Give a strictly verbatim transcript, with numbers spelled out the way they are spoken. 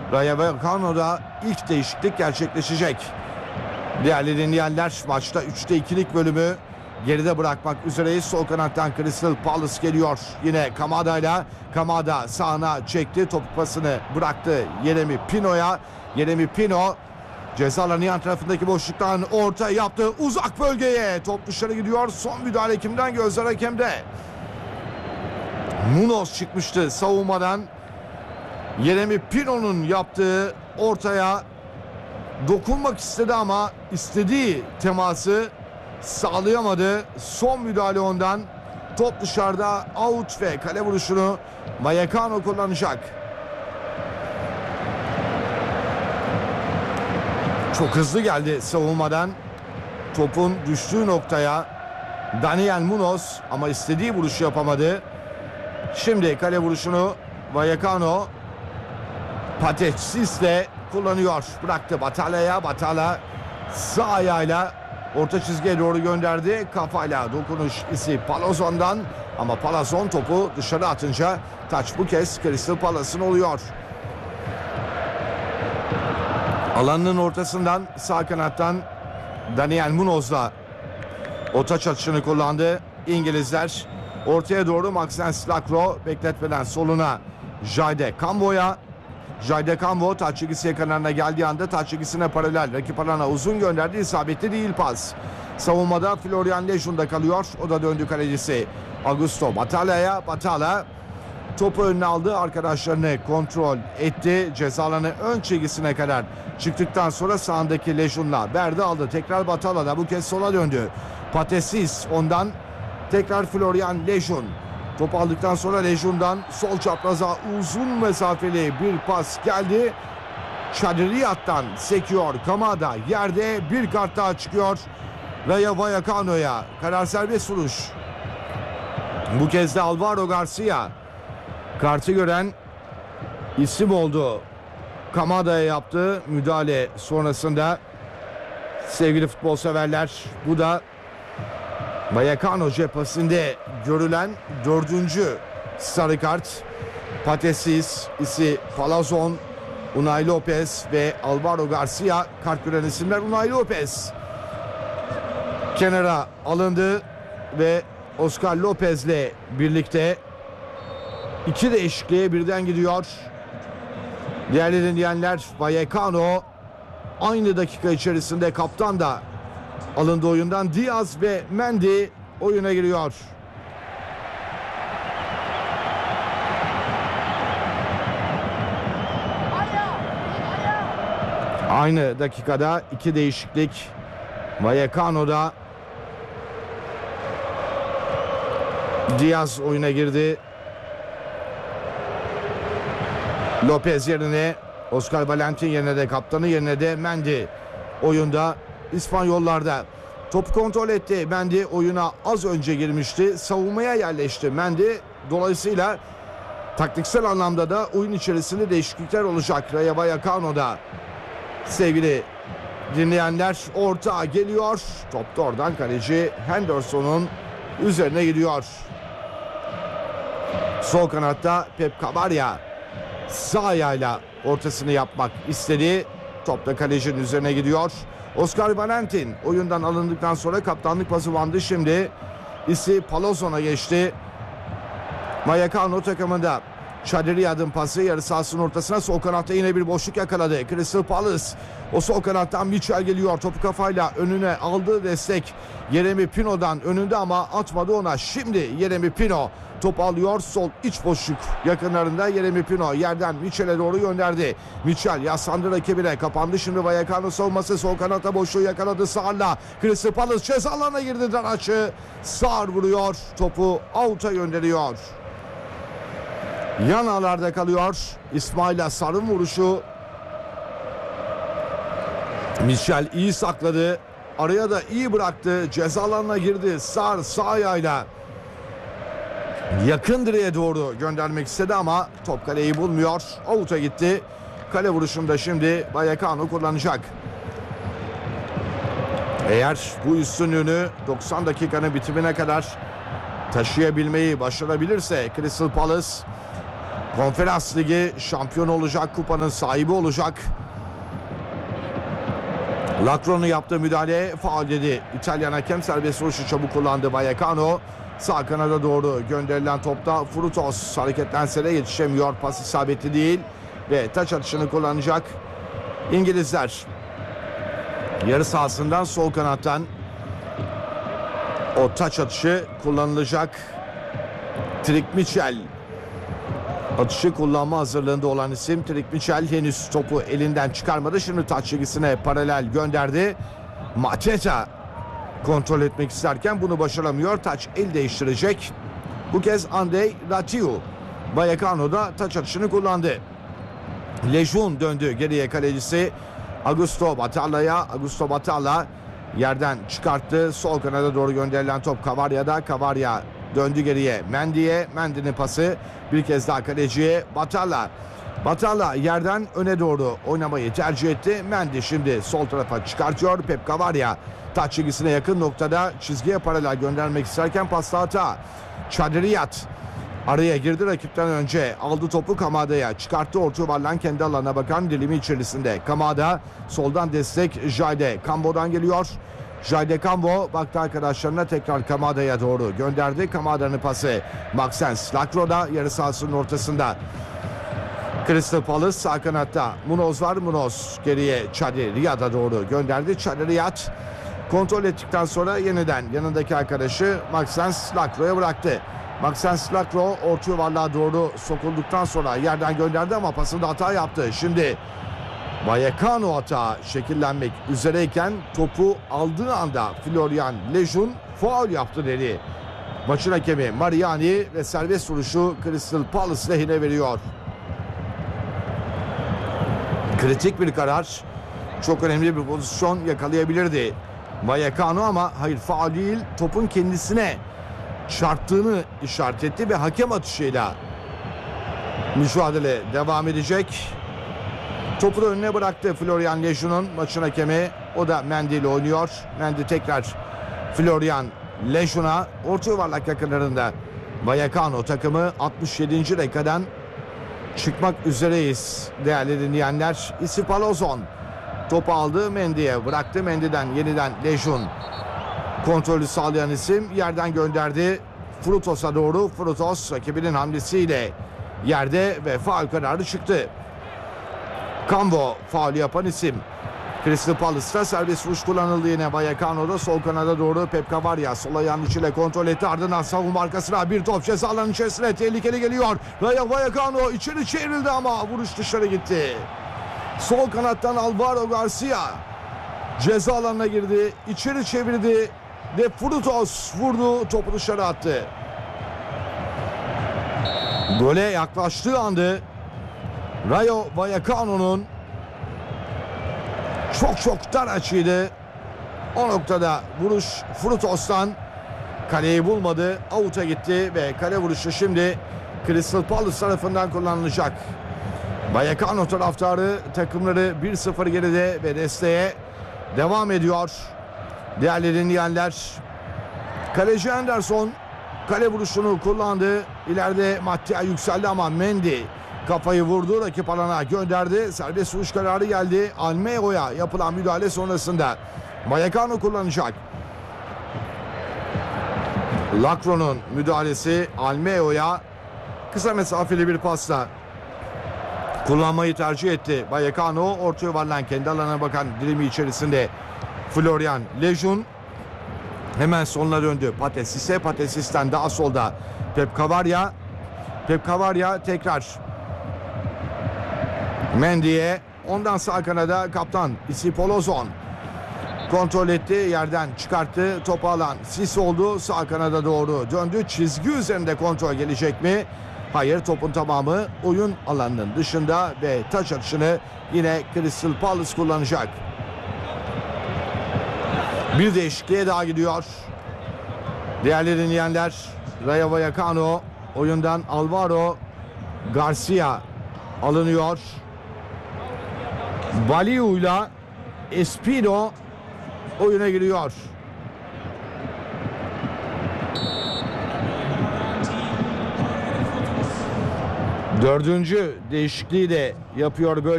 Rayo Vallecano'da ilk değişiklik gerçekleşecek. Değerli dinleyenler, maçta üçte ikilik bölümü geride bırakmak üzereyiz. Sol kanattan Crystal Palace geliyor. Yine Kamada'yla. Kamada sağına çekti. Topuk pasını bıraktı Yeremi Pino'ya. Yeremi Pino ceza alanı yan tarafındaki boşluktan orta yaptı. Uzak bölgeye. Top dışarı gidiyor. Son müdahale kimden? Gözler hakemde. Munoz çıkmıştı savunmadan. Yeremi Pino'nun yaptığı ortaya dokunmak istedi ama istediği teması sağlayamadı. Son müdahale ondan. Top dışarıda, out ve kale vuruşunu Vallecano kullanacak. Çok hızlı geldi savunmadan. Topun düştüğü noktaya Daniel Munoz ama istediği vuruşu yapamadı. Şimdi kale vuruşunu Vallecano Patetsis'le kullanıyor. Bıraktı Batala'ya. Batala sağ ayağıyla orta çizgiye doğru gönderdi. Kafayla dokunuş isi Palazon'dan. Ama Palazon topu dışarı atınca taç bu kez Crystal Palace'ın oluyor. Alanının ortasından sağ kanattan Daniel Munoz'la o taç atışını kullandı İngilizler. Ortaya doğru Maxence Lacroix bekletmeden soluna Jayde Cambo'ya. Jayde Cambo taç çizgisi yakınlarına geldiği anda taç çizgisine paralel rakip alana uzun gönderdi. İsabetli değil pas. Savunmada Florian Lejun'da kalıyor. O da döndü kalecisi Augusto Batala'ya. Batala topu önüne aldı. Arkadaşlarını kontrol etti. Ceza alanı ön çizgisine kadar çıktıktan sonra sağındaki Lejun'la Berdi aldı. Tekrar Batala'da bu kez sola döndü. Patesis ondan tekrar Florian Lejun. Top aldıktan sonra Lejun'dan sol çapraza uzun mesafeli bir pas geldi. Çadriyat'tan sekiyor. Kamada yerde, bir kart daha çıkıyor Rayo Vallecano'ya. Karar serbest vuruş. Bu kez de Alvaro Garcia kartı gören isim oldu. Kamada'ya yaptığı müdahale sonrasında sevgili futbol severler, bu da Vallecano cephesinde görülen dördüncü sarı kart. Patesis, isi Palazon, Unai Lopez ve Alvaro Garcia kart gören isimler. Unai Lopez kenara alındı ve Oscar Lopez'le birlikte iki değişikliğe birden gidiyor. Değerli dinleyenler, Vallecano aynı dakika içerisinde kaptan da alındı oyundan. Diaz ve Mendy oyuna giriyor. Aynı dakikada iki değişiklik Vallecano'da. Diaz oyuna girdi. Lopez yerine Oscar Valentin, yerine de kaptanı, yerine de Mendy oyunda. İspanyollarda topu kontrol etti. Mendy oyuna az önce girmişti. Savunmaya yerleşti Mendy. Dolayısıyla taktiksel anlamda da oyun içerisinde değişiklikler olacak Rayo Vallecano'da. Sevgili dinleyenler, orta geliyor. Top da oradan kaleci Henderson'un üzerine gidiyor. Sol kanatta Pep Cabarya sağ ayağıyla ortasını yapmak istedi. Top da kalecinin üzerine gidiyor. Oscar Valentin oyundan alındıktan sonra kaptanlık pası bandı. Şimdi isi Palazon'a geçti. Vallecano takımında Çadriyat'ın pası yarı sahasının ortasına, sol kanatta yine bir boşluk yakaladı Crystal Palace. O sol kanattan Mitchell geliyor. Topu kafayla önüne aldı. Destek Yeremi Pino'dan önünde ama atmadı ona. Şimdi Yeremi Pino top alıyor. Sol iç boşluk yakınlarında Yeremi Pino yerden Mitchell'e doğru gönderdi. Mitchell yaslandı rakibine. Kapandı şimdi Vallecano savunması. Sol kanatta boşluğu yakaladı Sağır'la. Crystal Palace ceza alanına girdi. Daraç'ı Sağır vuruyor. Topu out'a gönderiyor. Yan ağlarda kalıyor. İsmail Sarı'nın vuruşu. Mitchell iyi sakladı. Araya da iyi bıraktı. Ceza alanına girdi. Sar sağ ayağıyla yakın direğe doğru göndermek istedi ama top kaleyi bulmuyor. Out'a gitti. Kale vuruşunda şimdi Vallecano kullanacak. Eğer bu üstünlüğünü doksan dakikanın bitimine kadar taşıyabilmeyi başarabilirse Crystal Palace, Konferans Ligi şampiyonu olacak, kupanın sahibi olacak. Lacroix'un yaptığı müdahale faul dedi. İtalyan hakem serbest vuruşu çabuk kullandı. Vallecano sağ kanada doğru gönderilen topta Frutos hareketlense de yetişemiyor. Pas isabetli değil ve taç atışını kullanacak İngilizler. Yarı sahasından sol kanattan o taç atışı kullanılacak. Trick Mitchell atışı kullanma hazırlığında olan isim. Trick Mitchell henüz topu elinden çıkarmadı. Şimdi taç çizgisine paralel gönderdi. Mateta kontrol etmek isterken bunu başaramıyor. Taç el değiştirecek. Bu kez Andrei Ratiu. Vallecano da taç atışını kullandı. Lejeune döndü geriye, kalecisi Augusto Batalla'ya. Augusto Batalla yerden çıkarttı. Sol kanada doğru gönderilen top Cavaria'da. Cavaria döndü geriye Mendy'ye. Mendy'nin pası bir kez daha kaleciye. Batalla. Batalla yerden öne doğru oynamayı tercih etti. Mendy şimdi sol tarafa çıkartıyor. Pep Cavaria taç çizgisine yakın noktada çizgiye paralel göndermek isterken pasta hata. Çadriyat araya girdi rakipten önce. Aldı topu Kamada'ya. Çıkarttı orta yuvarlan kendi alanına bakan dilimi içerisinde. Kamada soldan destek Jayde. Cambo'dan geliyor. Jayde Cambo baktı arkadaşlarına, tekrar Kamada'ya doğru gönderdi. Kamada'nın pası Maxence Lacroix'da yarı sahasının ortasında. Crystal Palace sağ kanatta. Munoz var. Munoz geriye Chadi Riyad'a doğru gönderdi. Chadi Riyad kontrol ettikten sonra yeniden yanındaki arkadaşı Maxence Lacroix'a bıraktı. Maxence Lacroix orta yuvarlığa doğru sokulduktan sonra yerden gönderdi ama pasında hata yaptı. Şimdi Vallecano hata şekillenmek üzereyken topu aldığı anda Florian Lejeune faul yaptı dedi. Maçın hakemi Mariani ve serbest vuruşu Crystal Palace lehine veriyor. Kritik bir karar. Çok önemli bir pozisyon yakalayabilirdi Vallecano ama hayır, faul değil, topun kendisine çarptığını işaret etti ve hakem atışıyla mücadele devam edecek. Topu da önüne bıraktı Florian Lejeune'un maçın hakemi. O da Mendy ile oynuyor. Mendy tekrar Florian Lejeune'a. Orta yuvarlak yakınlarında Vallecano takımı altmış yedinci dakikadan çıkmak üzereyiz değerli dinleyenler. Isipalozon topu aldı, Mendy'ye bıraktı. Mendy'den yeniden Lejeune kontrolü sağlayan isim yerden gönderdi Frutos'a doğru. Frutos rakibinin hamlesiyle yerde ve faul kararı çıktı. Cambo faul yapan isim. Crystal Palace'ta serbest vuruş kullanıldı yine. Vallecano'da sol kanada doğru Pep Cavaria sol ayağının içiyle kontrol etti. Ardından savunma arkasına bir top ceza alanının içerisine tehlikeli geliyor. Vallecano içeri çevrildi ama vuruş dışarı gitti. Sol kanattan Alvaro Garcia ceza alanına girdi. İçeri çevirdi ve Frutos vurdu, topu dışarı attı. Gole yaklaştığı andı Rayo Vallecano'nun çok çok dar açıydı. O noktada vuruş Frutos'tan kaleyi bulmadı. Out'a gitti ve kale vuruşu şimdi Crystal Palace tarafından kullanılacak. Vallecano taraftarı takımları bir sıfır geride ve desteğe devam ediyor. Değerli dinleyenler, kaleci Anderson kale vuruşunu kullandı. İleride Mattia yükseldi ama Mendy kafayı vurdu, rakip alana gönderdi. Serbest vuruş kararı geldi. Almeo'ya yapılan müdahale sonrasında Vallecano kullanacak. Lacroix'un müdahalesi Almeo'ya kısa mesafeli bir pasla kullanmayı tercih etti. Vallecano orta yuvarlan kendi alanına bakan dilimi içerisinde Florian Lejeune hemen sonuna döndü. Patesis'e, Patesis'ten daha solda Pep Cavaria. Pep Cavaria tekrar Mendy'ye, ondan sağ kanada kaptan Isipalozon kontrol etti, yerden çıkarttı, topu alan Sis oldu, sağ kanada doğru döndü. Çizgi üzerinde kontrol gelecek mi? Hayır, topun tamamı oyun alanının dışında ve taç atışını yine Crystal Palace kullanacak. Bir değişikliğe daha gidiyor. Değerli dinleyenler, Rayo Vallecano oyundan Alvaro Garcia alınıyor. Baliu'yla Espino oyuna giriyor. Dördüncü değişikliği de yapıyor böyle.